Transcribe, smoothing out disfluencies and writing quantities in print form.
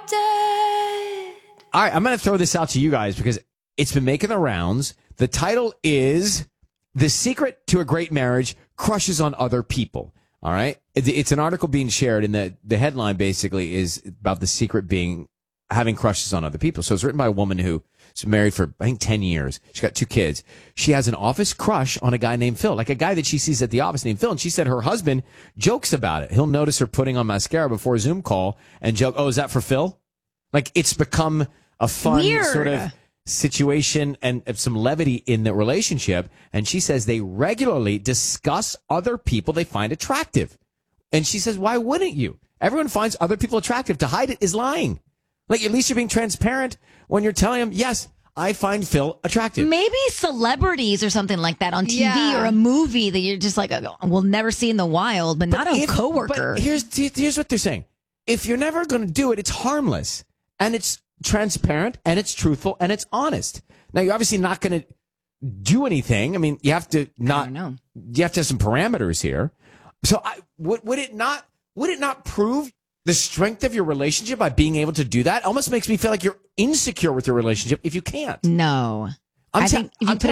All right, I'm going to throw this out to you guys because it's been making the rounds. The title is The Secret to a Great Marriage Crushes on Other People. All right. It's an article being shared, and the headline basically is about the secret being having crushes on other people. So it's written by a woman who's been married for, I think, 10 years. She's got 2 kids. She has an office crush on a guy named Phil, like a guy that she sees at the office named Phil. And she said her husband jokes about it. He'll notice her putting on mascara before a Zoom call and joke, oh, is that for Phil? Like, it's become a fun sort of situation and some levity in the relationship. And she says they regularly discuss other people they find attractive. And she says, why wouldn't you? Everyone finds other people attractive. To hide it is lying. Like, at least you're being transparent when you're telling them, yes, I find Phil attractive. Maybe celebrities or something like that on TV or a movie that you're just like, we'll never see in the wild, but not a coworker. But here's what they're saying. If you're never going to do it, it's harmless. And it's transparent, and it's truthful, and it's honest. Now, you're obviously not going to do anything. I mean, you have to you have to have some parameters here. So would it not prove the strength of your relationship by being able to do that? Almost makes me feel like you're insecure with your relationship if you can't. No. I'm I think if you put